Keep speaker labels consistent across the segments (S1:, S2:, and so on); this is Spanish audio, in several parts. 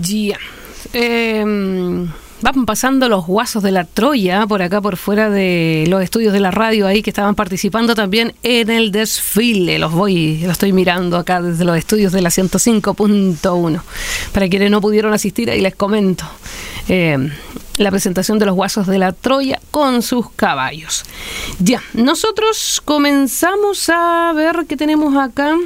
S1: Ya. Van pasando los guasos de la Troya por acá, por fuera de los estudios de la radio ahí, que estaban participando también en el desfile. Los estoy mirando acá desde los estudios de la 105.1. Para quienes no pudieron asistir, ahí les comento. La presentación de los guasos de la Troya con sus caballos. Ya, nosotros comenzamos a ver qué tenemos acá.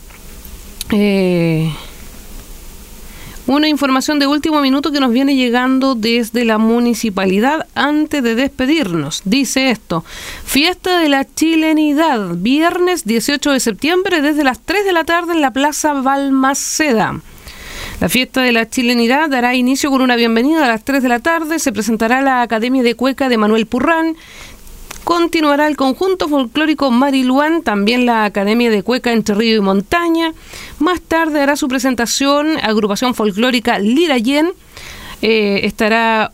S1: Una información de último minuto que nos viene llegando desde la municipalidad antes de despedirnos. Dice esto: Fiesta de la Chilenidad, viernes 18 de septiembre desde las 3 de la tarde en la Plaza Balmaceda. La Fiesta de la Chilenidad dará inicio con una bienvenida a las 3 de la tarde. Se presentará la Academia de Cueca de Manuel Purrán. Continuará el conjunto folclórico Mariluán, también la Academia de Cueca Entre Río y Montaña. Más tarde hará su presentación agrupación folclórica Lirayén. Estará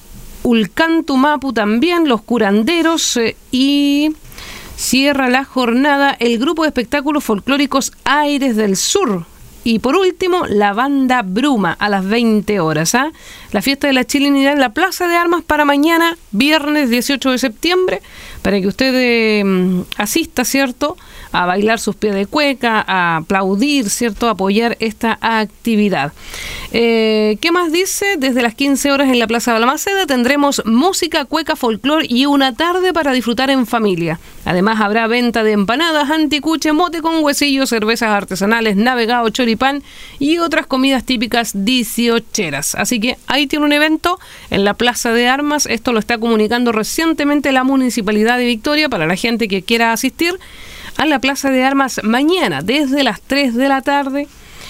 S1: Ulcantumapu también, los curanderos, y cierra la jornada el grupo de espectáculos folclóricos Aires del Sur. Y por último, la banda Bruma a las 20 horas. La Fiesta de la Chilenidad en la Plaza de Armas para mañana, viernes 18 de septiembre, para que usted asista, ¿cierto?, a bailar sus pies de cueca, a aplaudir, ¿cierto?, a apoyar esta actividad. ¿Qué más dice? Desde las 15 horas en la Plaza Balmaceda tendremos música, cueca, folclor y una tarde para disfrutar en familia. Además habrá venta de empanadas, anticuche, mote con huesillo, cervezas artesanales, navegado, choripán y otras comidas típicas 18eras. Así que ahí tiene un evento en la Plaza de Armas. Esto lo está comunicando recientemente la Municipalidad de Victoria para la gente que quiera asistir a la Plaza de Armas mañana, desde las 3 de la tarde,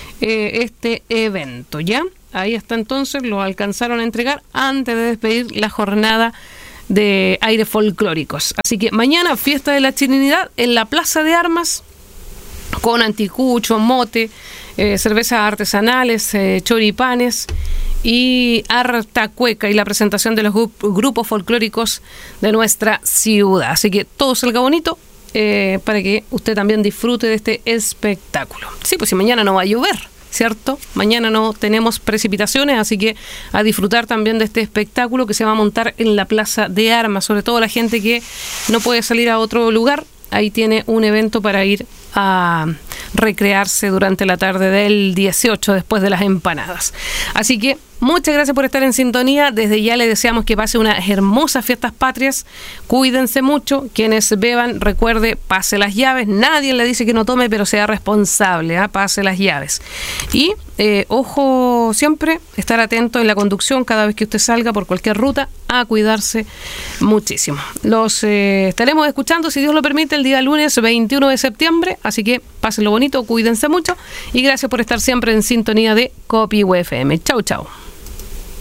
S1: este evento, ¿ya? Ahí está, entonces, lo alcanzaron a entregar antes de despedir la jornada de aires folclóricos. Así que mañana, Fiesta de la Chilenidad en la Plaza de Armas, con anticucho, mote, cervezas artesanales, choripanes y harta cueca y la presentación de los grupos folclóricos de nuestra ciudad. Así que todo salga bonito, para que usted también disfrute de este espectáculo. Sí, pues si mañana no va a llover, ¿cierto? Mañana no tenemos precipitaciones, así que a disfrutar también de este espectáculo que se va a montar en la Plaza de Armas. Sobre todo la gente que no puede salir a otro lugar, ahí tiene un evento para ir a recrearse durante la tarde del 18 después de las empanadas. Así que muchas gracias por estar en sintonía. Desde ya le deseamos que pase unas hermosas fiestas patrias. Cuídense mucho. Quienes beban, recuerde, pase las llaves. Nadie le dice que no tome, pero sea responsable, pase las llaves. Y ojo, siempre estar atento en la conducción cada vez que usted salga por cualquier ruta, a cuidarse muchísimo. Los estaremos escuchando, si Dios lo permite, el día lunes 21 de septiembre. Así que pásenlo bonito, cuídense mucho y gracias por estar siempre en sintonía de Copihue FM. Chau, chau.